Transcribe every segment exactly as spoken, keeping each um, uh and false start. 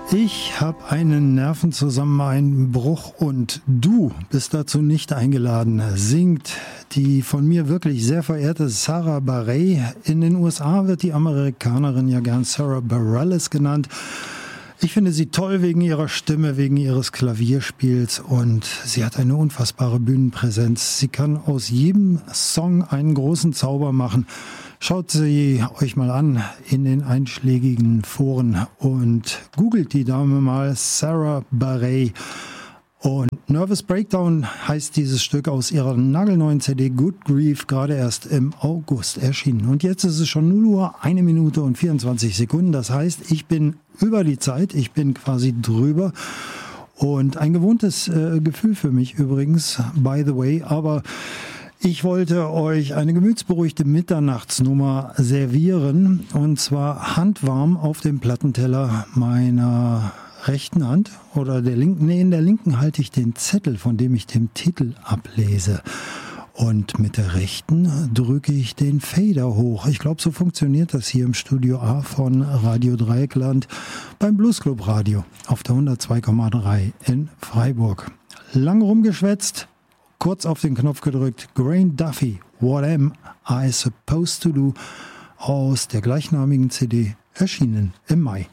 Ich habe einen Nervenzusammenbruch und du bist dazu nicht eingeladen, singt die von mir wirklich sehr verehrte Sarah Bareilles. In den U S A wird die Amerikanerin ja gern Sarah Bareilles genannt. Ich finde sie toll wegen ihrer Stimme, wegen ihres Klavierspiels und sie hat eine unfassbare Bühnenpräsenz. Sie kann aus jedem Song einen großen Zauber machen. Schaut sie euch mal an in den einschlägigen Foren und googelt die Dame mal, Sarah Bareilles. Und Nervous Breakdown heißt dieses Stück aus ihrer nagelneuen C D Good Grief, gerade erst im August erschienen. Und jetzt ist es schon null Uhr, eine Minute und vierundzwanzig Sekunden. Das heißt, ich bin über die Zeit, ich bin quasi drüber. Und ein gewohntes äh, Gefühl für mich übrigens, by the way, aber ich wollte euch eine gemütsberuhigte Mitternachtsnummer servieren und zwar handwarm auf dem Plattenteller meiner rechten Hand oder der linken. Nee, in der linken halte ich den Zettel, von dem ich den Titel ablese. Und mit der rechten drücke ich den Fader hoch. Ich glaube, so funktioniert das hier im Studio A von Radio Dreieckland beim Bluesclub Radio auf der hundertzwei Komma drei in Freiburg. Lang rumgeschwätzt. Kurz auf den Knopf gedrückt, Graham Duffy, What Am I Supposed to Do, aus der gleichnamigen C D, erschienen im Mai.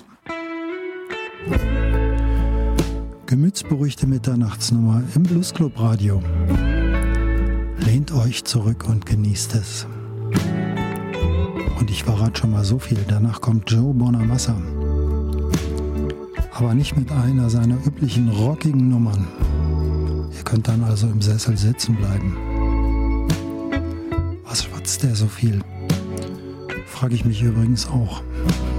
Gemütsberuhigte Mitternachtsnummer im Bluesclub Radio. Lehnt euch zurück und genießt es. Und ich verrate schon mal so viel, danach kommt Joe Bonamassa. Aber nicht mit einer seiner üblichen rockigen Nummern. Ihr könnt dann also im Sessel sitzen bleiben. Was schwatzt der so viel? Frage ich mich übrigens auch.